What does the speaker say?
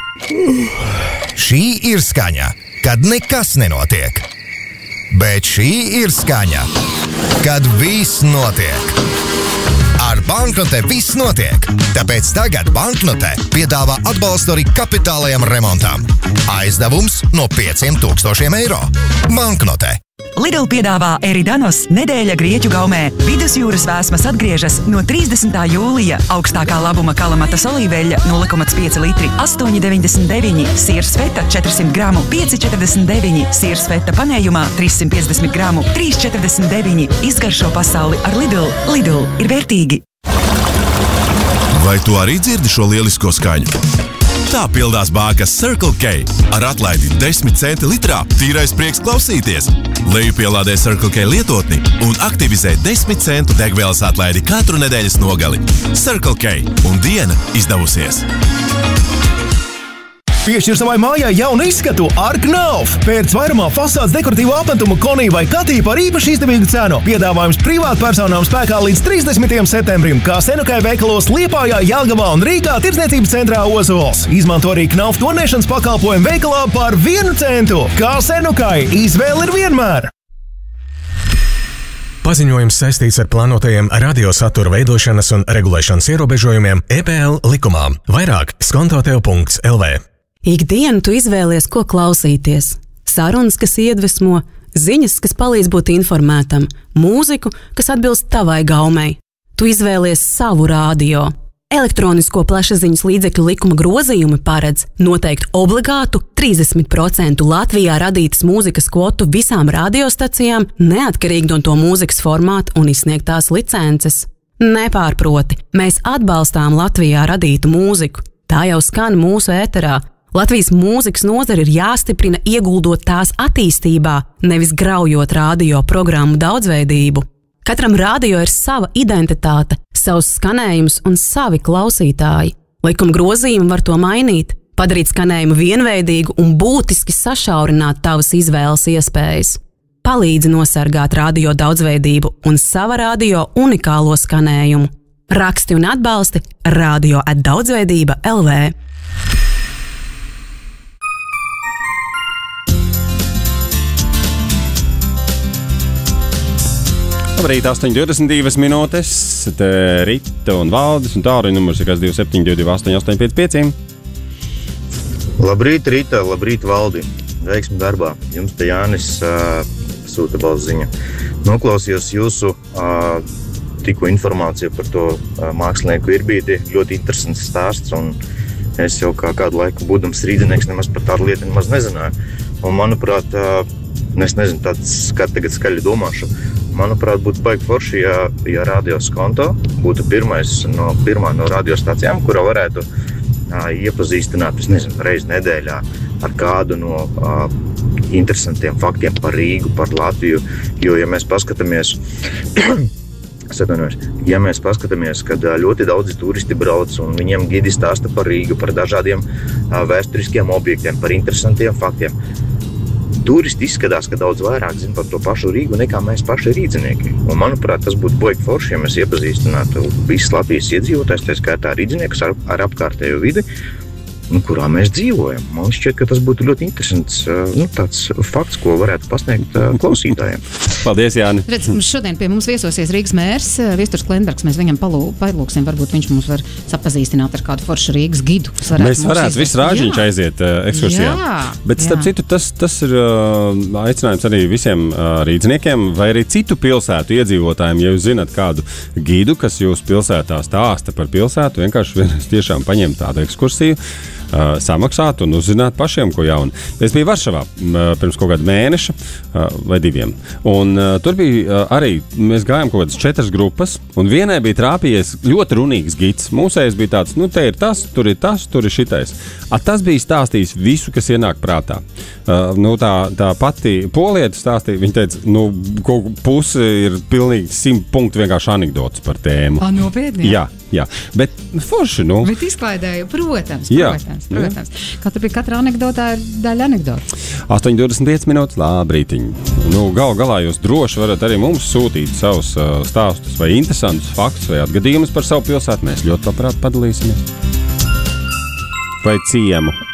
Šī ir skaņa, kad nekas nenotiek. Bet šī ir skaņa, kad viss notiek. Ar Banknote viss notiek, tāpēc tagad Banknote piedāvā atbalstu arī kapitālajam remontam. Aizdevums no 5000 eiro. Banknote. Lidl piedāvā Eridanos nedēļa Grieķu gaumē. Vidusjūras vēsmas atgriežas no 30. jūlija. Augstākā labuma kalamatas olīveļa 0,5 litri 8,99. Siers feta 400 gramu 5,49. Siers feta panējumā 350 gramu 3,49. Izgaršo pasauli ar Lidl. Lidl ir vērtīgi. Vai tu arī dzirdi šo lielisko skaņu? Tā pildās bākas Circle K. Ar atlaidi 10 centi litrā tīrais prieks klausīties. Lejupielādē Circle K lietotni un aktivizē 10 centu degvielas atlaidi katru nedēļas nogali. Circle K un diena izdevusies. Piešķir savai mājai jaunu izskatu ar Knauf. Pērc vairumā fasādes dekoratīvu apmetumu Konī vai Katī par īpaši izdevīgu cenu. Piedāvājums privātpersonām spēkā līdz 30. septembrim, kā Senukai veikalos Liepājā, Jelgavā un Rīgā tirdzniecības centrā Ozols. Izmanto arī Knauf tonēšanas pakalpojumu veikalā par 1 centu. Kā Senukai, izvēle ir vienmēr. Paziņojums saistīts ar plānotajiem radiosatura veidošanas un regulēšanas ierobežojumiem EPL likumā. Vairāk skontotev.lv. Ikdienu tu izvēlies, ko klausīties. Sarunas, kas iedvesmo, ziņas, kas palīdz būt informētam, mūziku, kas atbilst tavai gaumei. Tu izvēlies savu radio. Elektronisko plašsaziņas līdzekļu likuma grozījumi paredz noteikt obligātu 30% Latvijā radītas mūzikas kvotu visām radiostacijām, neatkarīgi no to mūzikas formāta un izsniegtās licences. Nepārproti, mēs atbalstām Latvijā radītu mūziku. Tā jau skan mūsu ēterā. Latvijas mūzikas nozare ir jāstiprina, ieguldot tās attīstībā, nevis graujot radio programmu daudzveidību. Katram radio ir sava identitāte, savs skanējums un savi klausītāji. Likuma grozījumi var to mainīt, padarīt skanējumu vienveidīgu un būtiski sašaurināt tavas izvēles iespējas. Palīdzi nosargāt radio daudzveidību un sava radio unikālo skanējumu. Raksti un atbalsti radio@daudzveidība LV. Labrīt, 8:22 minūtes. Te Rita un Valdis un tālruņa numurs ir 272 885. Labrīt, Rita, labrīt, Valdi. Veiksmi darbā. Jums te Jānis sūta balss ziņa. Noklausījos jūsu tikko informāciju par to mākslinieku Irbīti. Ļoti interesants stāsts, un es jau kā kādu laiku būdams rīdzinieks nemaz par tādu lietu nemaz nezināju. Un manuprāt, es nezinu, tāds kā tagad skaļi domāšu, manuprāt, būtu baigi forši, ja radio Skonto būtu pirmā no radiostācijām, kura varētu iepazīstināt, es nezinu, reizi nedēļā ar kādu no interesantiem faktiem par Rīgu, par Latviju, jo, ja mēs paskatāmies, kad ļoti daudzi turisti brauc un viņiem gidi stāsta par Rīgu, par dažādiem vēsturiskiem objektiem, par interesantiem faktiem. Turisti izskatās, ka daudz vairāk zina par to pašu Rīgu nekā mēs paši rīdzinieki. Un, manuprāt, tas būtu baigi forši, ja mēs iepazīstinātu visus Latvijas iedzīvotājus, tā skaitā rīdziniekus ar apkārtējo vidi, kurā mēs dzīvojam. Man šķiet, ka tas būtu ļoti interesants tāds fakts, ko varētu pasniegt klausītājiem. Paldies, Jāni. Redz, šodien pie mums viesosies Rīgas mērs Viesturs Klenbergs. Mēs viņam palūksim, varbūt viņš mums var sapazīstināt ar kādu foršu Rīgas gidu. Mēs varētu visu rāžiņš aiziet ekskursijā. Bet starp citu, tas ir aicinājums arī visiem rīdzniekiem vai arī citu pilsētu iedzīvotājiem. Ja jūs zināt kādu gidu, kas jūs pilsētā stāsta par pilsētu, vienkārši tiešām paņemt tādu ekskursiju, samaksāt un uzzināt pašiem, ko jaunu. Es biju Varšavā pirms kaut kāda mēneša vai 2. Un tur bija arī, mēs gājām kaut kādas 4 grupas, un vienai bija trāpījies ļoti runīgs gids. Mūsējais bija tāds, te ir tas, tur ir šitais. Tas bija stāstījis visu, kas ienāk prātā. Tā pati polieta stāstīja, viņa teica, kaut pusi ir pilnīgi 100 punktu vienkārši anekdotas par tēmu. Nopietni? Jā, bet forši, Bet izklaidēju, protams. Kā tur pie katra anekdotā ir daļa anekdota. 8:25 minūtes, labrītiņ. Galā jūs droši varat arī mums sūtīt savus stāstus vai interesantus faktus vai atgadījumus par savu pilsētu. Mēs ļoti labprāt padalīsimies. Vai ciemu.